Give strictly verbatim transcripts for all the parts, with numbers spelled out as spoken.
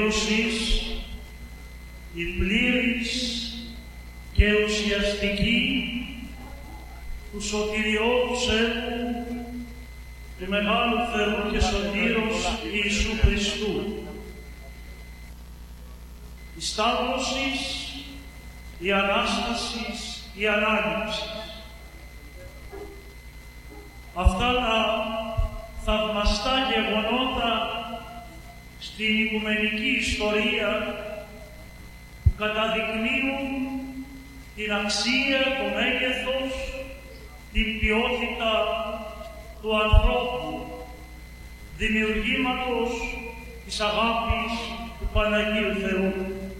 εσείς η πλήρης και ουσιαστική του σωτηριώδους έργου του Μεγάλου Θεού και Σωτήρος Ιησού Χριστού. Η Σταύρωσης, η Ανάστασης, η Ανάληψη. Αυτά τα θαυμαστά γεγονότα στην οικουμενική ιστορία που καταδεικνύουν την αξία, το μέγεθος, την ποιότητα του ανθρώπου, δημιουργήματος της αγάπης του Παναγίου Θεού.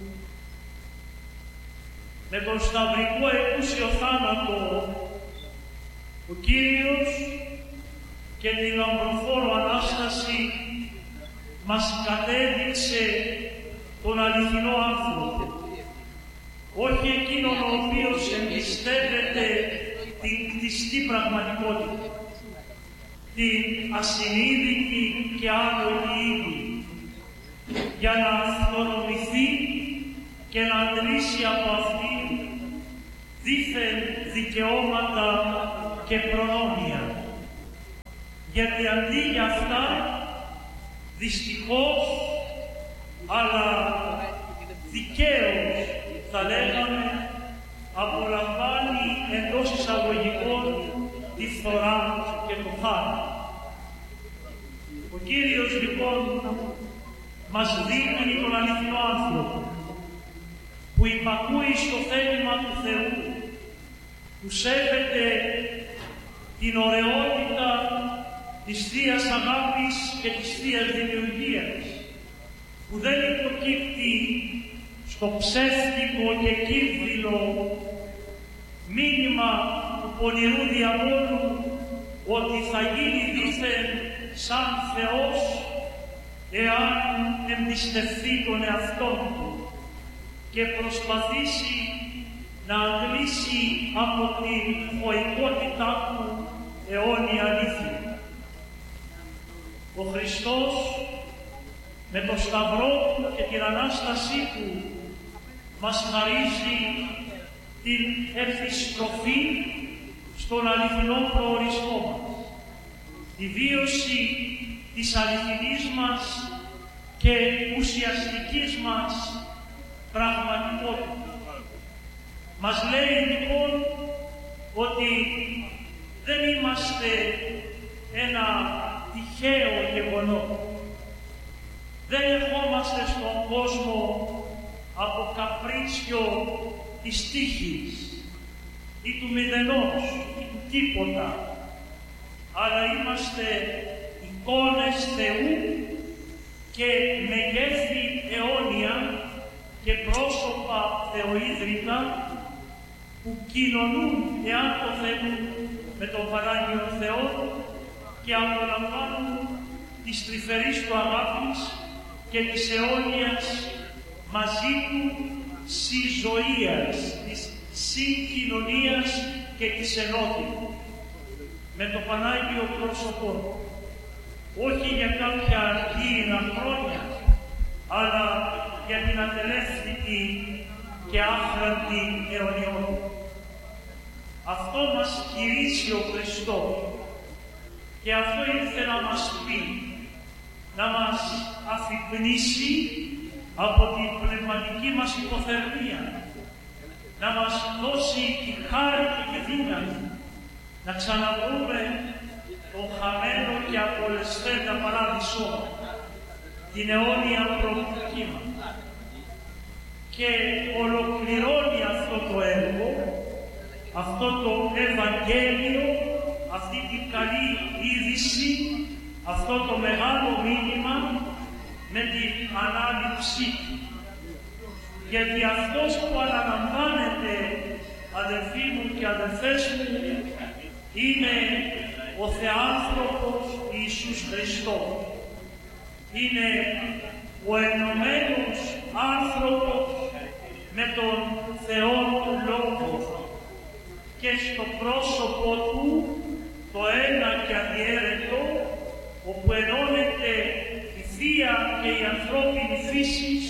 Με τον σταυρικό εκούσιο θάνατο, ο Κύριος και την λαμπροφόρο Ανάσταση μας κατέδειξε τον αληθινό άνθρωπο, όχι εκείνον ο οποίος εμπιστεύεται την κτιστή πραγματικότητα, την ασυνείδητη και άλογη ύλη, για να αυτονομηθεί και να αντλήσει από αυτή δήθεν δικαιώματα και προνόμια. Γιατί αντί για αυτά, δυστυχώς, αλλά δικαίως θα λέγαμε, απολαμβάνει εντός εισαγωγικών τη φθορά και το θάνατο. Ο Κύριος λοιπόν μας δείχνει τον αληθινό άνθρωπο που υπακούει στο θέλημα του Θεού, που σέβεται την ωραιότητα της Θείας Αγάπης και της Θείας Δημιουργίας, που δεν υποκύπτει στο ψεύτικο και κύρβιλο μήνυμα του πονηρού διαβόλου ότι θα γίνει δήθεν σαν Θεός εάν εμπιστευτεί τον εαυτό του και προσπαθήσει να αντλήσει από την γοητικότητά του αιώνια αλήθεια. Ο Χριστός με το Σταυρό του και την Ανάστασή του μας χαρίζει την επιστροφή στον αληθινό προορισμό μας, τη βίωση της αληθινής μας και ουσιαστικής μας πραγματικότητας. Μας λέει λοιπόν ότι δεν είμαστε ένα τυχαίο γεγονός. Δεν ερχόμαστε στον κόσμο από καπρίτσιο της τύχης ή του μηδενός ή του τίποτα, αλλά είμαστε εικόνες Θεού και μεγέθη αιώνια και πρόσωπα θεοίδρυτα που κοινωνούν, εάν το θέλουν, με τον Πανάγιο Θεό και απολαμβάνουν της τρυφερής του αγάπης και της αιώνιας μαζί του συζωίας, της συγκοινωνίας και της ενότητας με το Πανάγιο πρόσωπό, όχι για κάποια αργύρινα χρόνια, αλλά για την ατελεύθητη και άχραντη αιωνιότητα. Αυτό μας κηρύσσει ο Χριστός και αυτό ήρθε να μας πει, να μας αφυπνήσει από την πνευματική μας υποθερμία, να μας δώσει τη χάρη και τη δύναμη να ξαναβρούμε τον χαμένο και απολεσθέντα παράδεισό, την αιώνια προοπτική μας. Και ολοκληρώνει αυτό το έργο, αυτό το Ευαγγέλιο, αυτή την καλή είδηση, αυτό το μεγάλο μήνυμα με την ανάληψή του. Γιατί αυτός που αναλαμβάνεται, αδελφοί μου και αδελφές μου, είναι ο Θεάνθρωπος Ιησούς Χριστός. Είναι ο ενωμένος άνθρωπος με τον Θεό του Λόγο και στο πρόσωπο του το ένα και αδιέρετο, όπου ενώνεται η Θεία και η ανθρώπινη φύση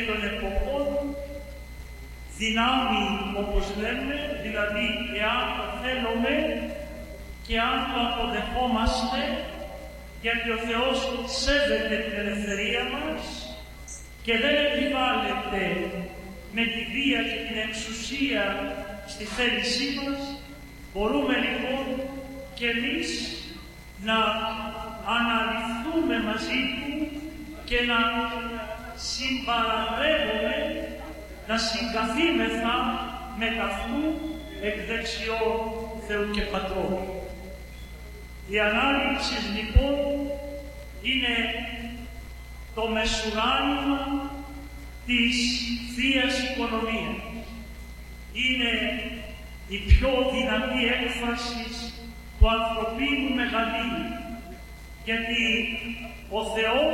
των εποχών, δυνάμει όπως λέμε, δηλαδή εάν το θέλουμε και αν το αποδεχόμαστε, γιατί ο Θεός σέβεται την ελευθερία μας και δεν επιβάλλεται με τη βία και την εξουσία στη θέλησή μας, μπορούμε λοιπόν και εμείς να αναλυθούμε μαζί Του και να συμπαραδρεύουμε, να συγκαθήμεθα με ταυτού εκ δεξιών Θεού και Πατρός. Η ανάληψη λοιπόν είναι το μεσουράνημα της Θείας Οικονομίας. Είναι η πιο δυνατή έκφραση του ανθρωπίνου μεγαλείου, γιατί ο Θεός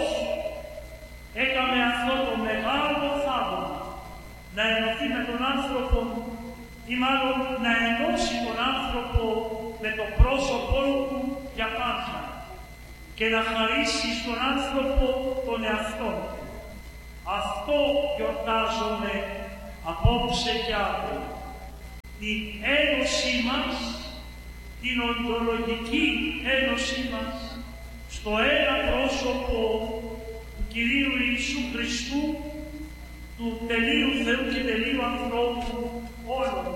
έκαμε αυτό το μεγάλο θαύμα να ενωθεί με τον άνθρωπο ή μάλλον να ενώσει τον άνθρωπο με το πρόσωπό του για πάντα και να χαρίσει στον άνθρωπο τον εαυτό. Αυτό γιορτάζουμε απόψε και αύριο. Την ένωσή μας, την οντολογική ένωσή μας στο ένα πρόσωπο του Κυρίου Ιησού Χριστού, του τελείου Θεού και τελείου ανθρώπου όλων.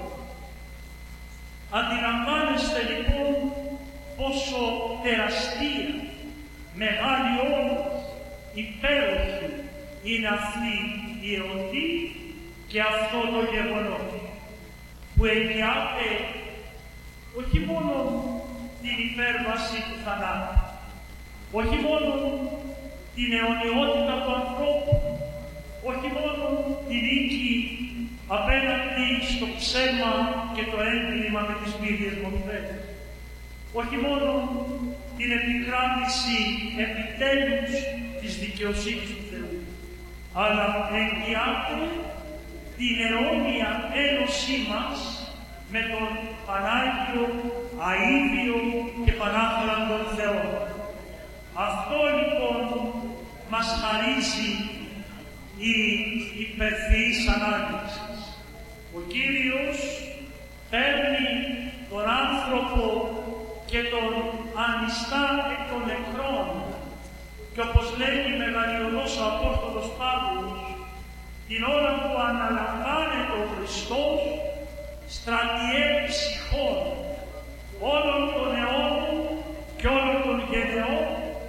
Αντιλαμβάνεστε λοιπόν πόσο τεραστία, μεγάλη όλος, υπέροχη είναι αυτή η εορτή και αυτό το γεγονός που εγγυάται όχι μόνο την υπέρβαση του θανάτου, όχι μόνο την αιωνιότητα του ανθρώπου, όχι μόνο την νίκη απέναντι στο ψέμα και το έγκλημα με τις μύριες μορφές, όχι μόνο την επικράτηση επιτέλους της δικαιοσύνης του Θεού, αλλά εγγυάται την αιώνια ένωσή μας με τον Πανάγιο, αΐδιο και πανάχραντον Θεό. Αυτό λοιπόν μας χαρίζει η υπερθυής ανάληψη. Ο Κύριος παίρνει τον άνθρωπο και τον ανιστά εκ των νεκρών και όπως λέγει μεγαλειωδός ο Απόστολος Παύλος, την ώρα που αναλαμβάνεται ο Χριστός, στρατιέ ψυχών όλων των αιώνων και όλων των γενεών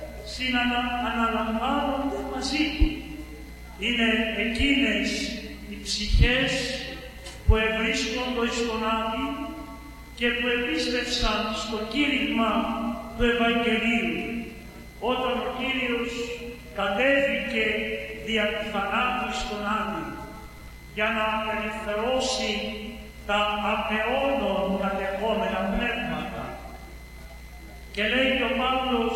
συναναλαμβάνονται μαζί Του. Είναι εκείνες οι ψυχές που ευρίσκονται στον Άδη και που επίστευσαν στο κήρυγμα του Ευαγγελίου, όταν ο Κύριος κατέβηκε δια του θανάτου στον Άδη για να απελευθερώσει τα απαιώνων κατεχόμενα πνεύματα. Και λέει και ο Παύλος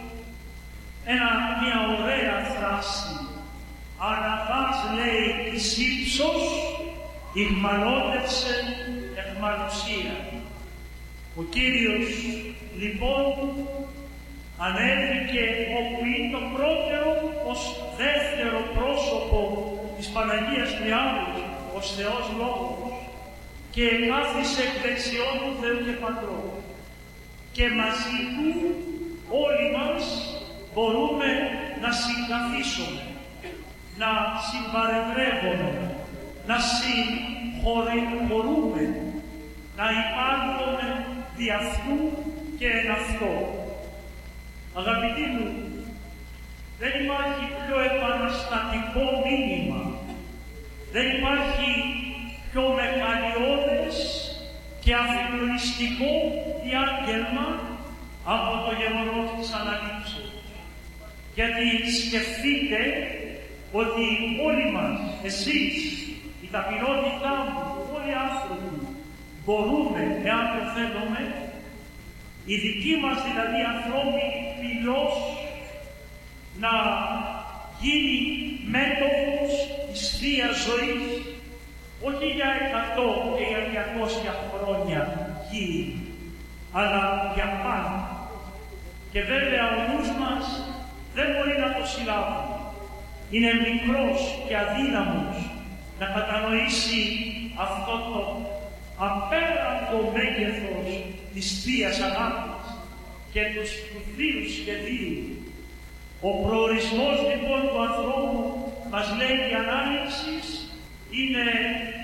ένα, μια ωραία φράση, «Αναβάς, λέει, εις ύψος, ηγμαλώτευσε εχμαλωσία». Ο Κύριος, λοιπόν, ανέβηκε όπου είναι το πρώτερο ως δεύτερο πρόσωπο της Παναγίας Τριάδος, ως Θεός Λόγος, και κάθισε εκ δεξιών του Θεού και Πατρός. Και μαζί Του όλοι μας μπορούμε να συγκαθίσουμε, να συμπαρευρεύουμε, να συγχωρούμε, να υπάρχουμε δι' αυτού και εν αυτό. Αγαπητοί μου, δεν υπάρχει πιο επαναστατικό μήνυμα, δεν υπάρχει πιο μεγαλειώδες και αφιπλοιστικό διάγγελμα από το γεγονός της αναλήψεως. Γιατί σκεφτείτε ότι όλοι μας, εσείς, η ταπεινότητά μου, όλοι οι άνθρωποι, μπορούμε, εάν το θέλουμε, η δική μας δηλαδή ανθρώπινη πυλός να γίνει μέτωπος της Θείας ζωής, όχι για εκατό και για διακόσια χρόνια γη, αλλά για πάντα. Και βέβαια ο νους μας δεν μπορεί να το συλλάβει. είναι μικρός και αδύναμος να κατανοήσει αυτό το απέραντο μέγεθος της Θείας Αγάπης και τους του Θείου σχεδίου. Ο προορισμός λοιπόν του ανθρώπου, μας λέει η Ανάληψη, είναι